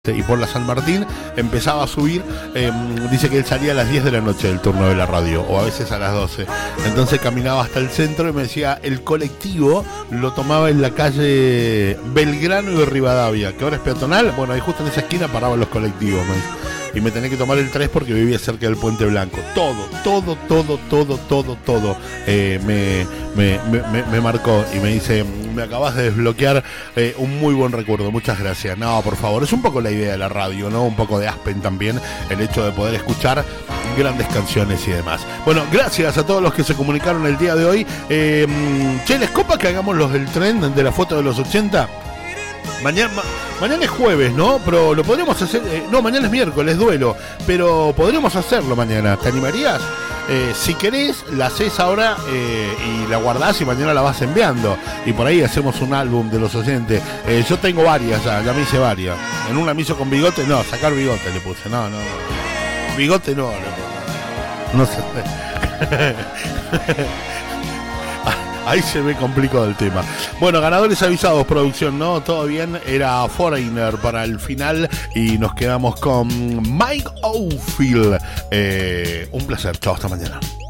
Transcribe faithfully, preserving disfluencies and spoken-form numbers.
y por la San Martín empezaba a subir, eh, dice que él salía a las diez de la noche del turno de la radio, o a veces a las doce, entonces caminaba hasta el centro y me decía, el colectivo lo tomaba en la calle Belgrano y Rivadavia, que ahora es peatonal, bueno, ahí justo en esa esquina paraban los colectivos, me dice. Y me tenía que tomar el tres porque vivía cerca del Puente Blanco. Todo, todo, todo, todo, todo, todo eh, me, me, me, me marcó. Y me dice, me acabas de desbloquear eh, un muy buen recuerdo, muchas gracias. No, por favor, es un poco la idea de la radio, ¿no? Un poco de Aspen también, el hecho de poder escuchar grandes canciones y demás. Bueno, gracias a todos los que se comunicaron el día de hoy. Eh, che, ¿les copa que hagamos los del tren de la foto de los ochenta? Mañana, ma, mañana es jueves, ¿no? Pero lo podríamos hacer... Eh, no, mañana es miércoles, duelo. Pero podríamos hacerlo mañana. ¿Te animarías? Eh, si querés, la haces ahora eh, y la guardás y mañana la vas enviando. Y por ahí hacemos un álbum de los oyentes. Eh, yo tengo varias ya, ya me hice varias. En una me hizo con bigote, no, sacar bigote le puse. No, no. Bigote no, no, no sé. Ahí se me complicó el tema. Bueno, ganadores avisados, producción, ¿no? Todo bien, era Foreigner para el final y nos quedamos con Mike Oldfield. Eh, un placer, chao, hasta mañana.